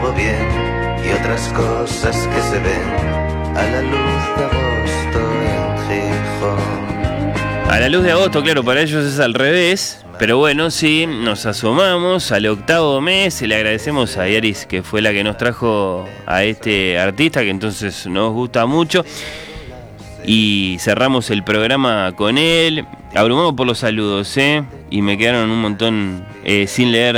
bien y otras cosas que se ven a la luz de agosto en Gijón. A la luz de agosto, claro, para ellos es al revés. Pero bueno, sí, nos asomamos al 8º mes y le agradecemos a Yaris, que fue la que nos trajo a este artista, que entonces nos gusta mucho. Y cerramos el programa con él. Abrumado por los saludos, y me quedaron un montón sin leer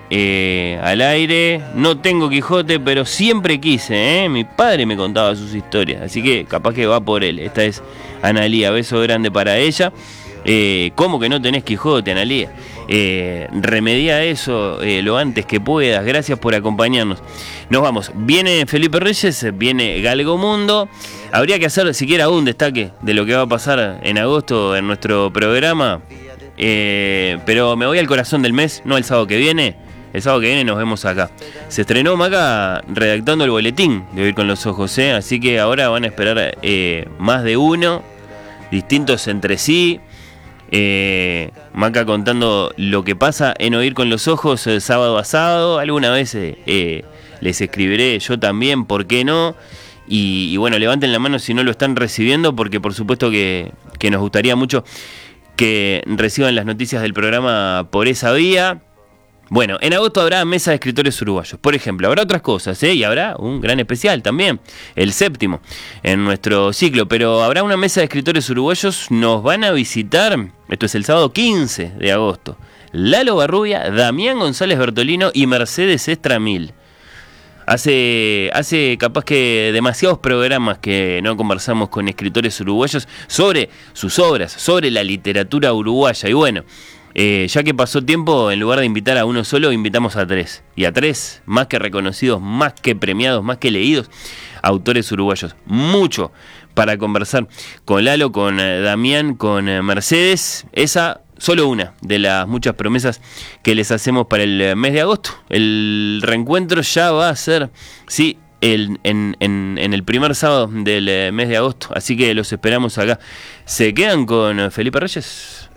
al aire. No tengo Quijote, pero siempre quise, mi padre me contaba sus historias, así que capaz que va por él. Esta es Analía, beso grande para ella. ¿Cómo que no tenés Quijote, Analía? Remedia eso lo antes que puedas. Gracias por acompañarnos. Nos vamos. Viene Felipe Reyes, viene Galgomundo. Habría que hacer siquiera un destaque de lo que va a pasar en agosto en nuestro programa. Pero me voy al corazón del mes, no el sábado que viene. El sábado que viene nos vemos acá. Se estrenó Maca redactando el boletín de Oír con los Ojos, así que ahora van a esperar más de uno, distintos entre sí. Maca contando lo que pasa en Oír con los Ojos sábado a sábado. Alguna vez les escribiré yo también, ¿por qué no? Y bueno, levanten la mano si no lo están recibiendo, porque por supuesto que nos gustaría mucho que reciban las noticias del programa por esa vía. Bueno, en agosto habrá mesa de escritores uruguayos, por ejemplo. Habrá otras cosas, y habrá un gran especial también, el 7º en nuestro ciclo. Pero habrá una mesa de escritores uruguayos. Nos van a visitar, esto es el sábado 15 de agosto, Lalo Barrubia, Damián González Bertolino y Mercedes Estramil. Hace capaz que demasiados programas que no conversamos con escritores uruguayos sobre sus obras, sobre la literatura uruguaya. Y bueno, ya que pasó tiempo, en lugar de invitar a uno solo, invitamos a 3. Y a 3 más que reconocidos, más que premiados, más que leídos, autores uruguayos. Mucho para conversar con Lalo, con Damián, con Mercedes. Esa solo una de las muchas promesas que les hacemos para el mes de agosto. El reencuentro ya va a ser, sí, en el primer sábado del mes de agosto. Así que los esperamos acá. ¿Se quedan con Felipe Reyes?